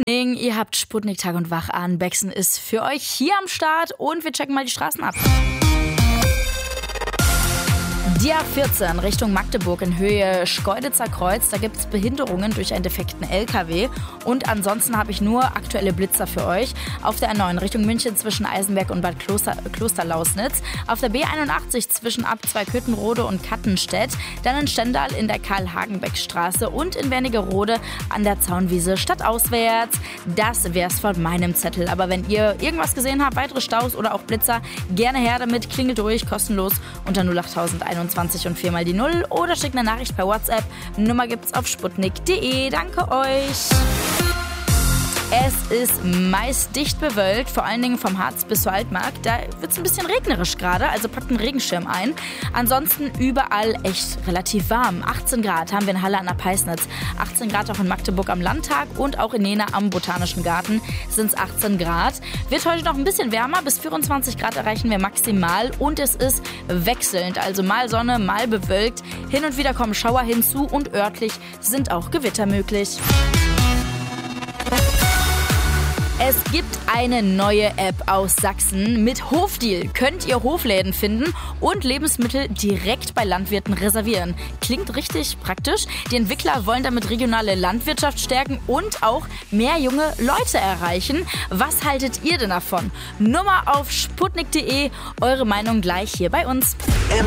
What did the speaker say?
Ihr habt Sputnik Tag und Wach an. Bexen ist für euch hier am Start und wir checken mal die Straßen ab. Die A14 Richtung Magdeburg in Höhe Schkeuditzer Kreuz, da gibt es Behinderungen durch einen defekten LKW und ansonsten habe ich nur aktuelle Blitzer für euch. Auf der A9 Richtung München zwischen Eisenberg und Bad Klosterlausnitz, auf der B81 zwischen Ab Zweiköthenrode und Kattenstedt, dann in Stendal in der Karl-Hagenbeck-Straße und in Wernigerode an der Zaunwiese stadtauswärts. Das wär's von meinem Zettel, aber wenn ihr irgendwas gesehen habt, weitere Staus oder auch Blitzer, gerne her damit, klingelt durch, kostenlos unter 08021 und 4 mal die 0 oder schickt eine Nachricht per WhatsApp. Nummer gibt's auf sputnik.de. Danke euch. Es ist meist dicht bewölkt, vor allen Dingen vom Harz bis zur Altmark. Da wird es ein bisschen regnerisch gerade, also packt einen Regenschirm ein. Ansonsten überall echt relativ warm. 18 Grad haben wir in Halle an der Peisnitz, 18 Grad auch in Magdeburg am Landtag und auch in Jena am Botanischen Garten sind es 18 Grad. Wird heute noch ein bisschen wärmer, bis 24 Grad erreichen wir maximal und es ist wechselnd, also mal Sonne, mal bewölkt. Hin und wieder kommen Schauer hinzu und örtlich sind auch Gewitter möglich. Es gibt eine neue App aus Sachsen. Mit Hofdeal könnt ihr Hofläden finden und Lebensmittel direkt bei Landwirten reservieren. Klingt richtig praktisch. Die Entwickler wollen damit regionale Landwirtschaft stärken und auch mehr junge Leute erreichen. Was haltet ihr denn davon? Nummer auf sputnik.de. Eure Meinung gleich hier bei uns.